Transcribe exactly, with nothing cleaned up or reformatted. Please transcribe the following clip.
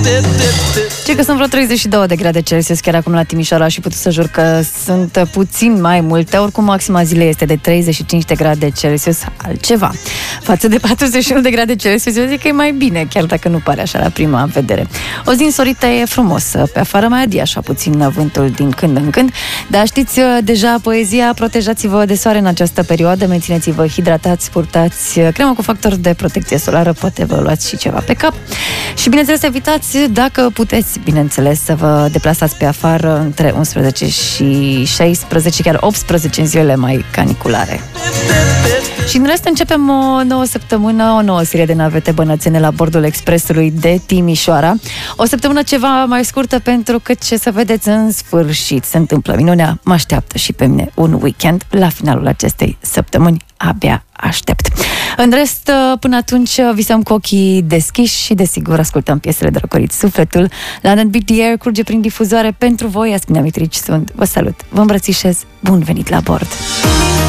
Ce că sunt vreo treizeci și două de grade Celsius chiar acum la Timișoara și putut să jur că sunt puțin mai multe. Oricum maxima zilei este de treizeci și cinci de grade Celsius, altceva. Față de patruzeci și unu de grade Celsius, eu zic că e mai bine, chiar dacă nu pare așa la prima vedere. O zi însorită e frumos, pe afară mai adie așa puțin vântul din când în când, dar știți deja poezia, protejați-vă de soare în această perioadă, mențineți-vă hidratați, purtați cremă cu factor de protecție solară, poate vă luați și ceva pe cap. Și bineînțeles evitați, dacă puteți, bineînțeles, să vă deplasați pe afară între unsprezece și șaisprezece, chiar optsprezece în zilele mai caniculare. Și în rest începem o nouă săptămână, o nouă serie de navete bănățene la bordul expresului de Timișoara. O săptămână ceva mai scurtă pentru că, ce să vedeți, în sfârșit se întâmplă minunea. Mă așteaptă și pe mine un weekend la finalul acestei săptămâni. Abia aștept. În rest, până atunci visăm cu ochii deschiși și desigur ascultăm piesele de răcorit sufletul. London Beat the Air curge prin difuzoare pentru voi. Aspina Mitrici sunt. Vă salut, vă îmbrățișez. Bun venit la bord!